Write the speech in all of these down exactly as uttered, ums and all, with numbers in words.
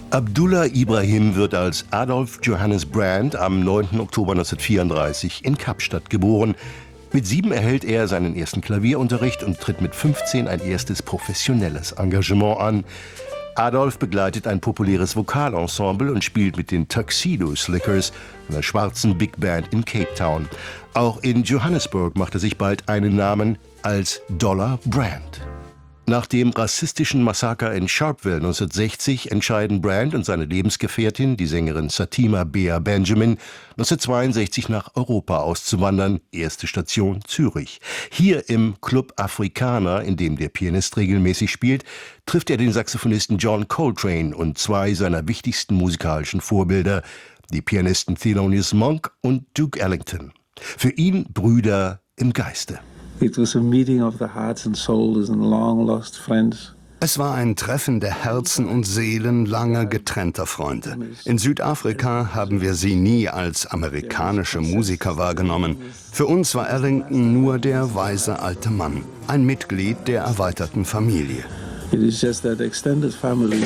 Abdullah Ibrahim wird als Adolf Johannes Brand am neunten Oktober neunzehnhundertvierunddreißig in Kapstadt geboren. Mit sieben erhält er seinen ersten Klavierunterricht und tritt mit fünfzehn ein erstes professionelles Engagement an. Adolf begleitet ein populäres Vokalensemble und spielt mit den Tuxedo Slickers, einer schwarzen Big Band in Cape Town. Auch in Johannesburg macht er sich bald einen Namen als Dollar Brand. Nach dem rassistischen Massaker in Sharpeville neunzehnhundertsechzig entscheiden Brand und seine Lebensgefährtin, die Sängerin Satima Bea Benjamin, neunzehnhundertzweiundsechzig nach Europa auszuwandern, erste Station Zürich. Hier im Club Afrikaner, in dem der Pianist regelmäßig spielt, trifft er den Saxophonisten John Coltrane und zwei seiner wichtigsten musikalischen Vorbilder, die Pianisten Thelonious Monk und Duke Ellington. Für ihn Brüder im Geiste. It was a meeting of the hearts and souls and long-lost friends. Es war ein Treffen der Herzen und Seelen langer getrennter Freunde. In Südafrika haben wir sie nie als amerikanische Musiker wahrgenommen. Für uns war Ellington nur der weise alte Mann, ein Mitglied der erweiterten Familie. It is just that extended family.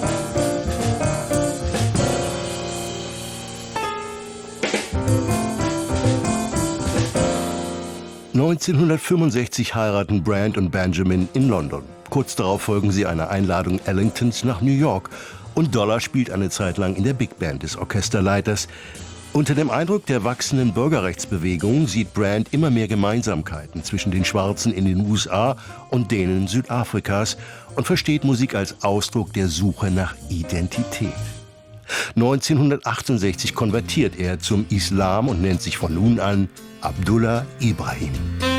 neunzehnhundertfünfundsechzig heiraten Brand und Benjamin in London. Kurz darauf folgen sie einer Einladung Ellingtons nach New York und Dollar spielt eine Zeit lang in der Big Band des Orchesterleiters. Unter dem Eindruck der wachsenden Bürgerrechtsbewegung sieht Brand immer mehr Gemeinsamkeiten zwischen den Schwarzen in den U S A und denen Südafrikas und versteht Musik als Ausdruck der Suche nach Identität. neunzehnhundertachtundsechzig konvertiert er zum Islam und nennt sich von nun an Abdullah Ibrahim.